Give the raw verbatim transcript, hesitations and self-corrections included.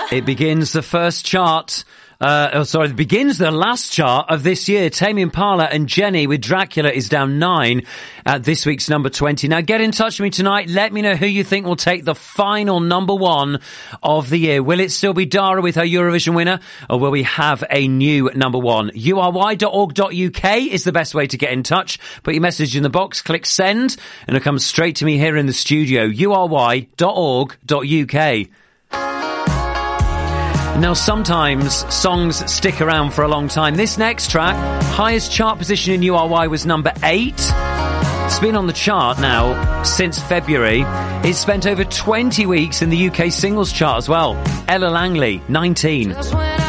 It begins the first chart. Uh, oh, sorry, it begins the last chart of this year. Tame Impala and Jenny with Dracula is down nine at this week's number twenty. Now get in touch with me tonight. Let me know who you think will take the final number one of the year. Will it still be Dara with her Eurovision winner, or will we have a new number one? U R Y dot org dot U K is the best way to get in touch. Put your message in the box, click send, and it'll come straight to me here in the studio. U R Y dot org dot U K. Now, sometimes songs stick around for a long time. This next track, highest chart position in U R Y was number eight. It's been on the chart now since February. It's spent over twenty weeks in the U K singles chart as well. Ella Langley, nineteen.